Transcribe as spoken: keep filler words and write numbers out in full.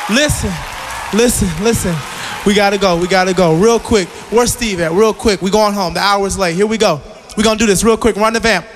Listen, listen, listen. We gotta go, we gotta go. Real quick. Where's Steve at? Real quick. We going home. The hour's late. Here we go. We gonna do this real quick. Run the vamp.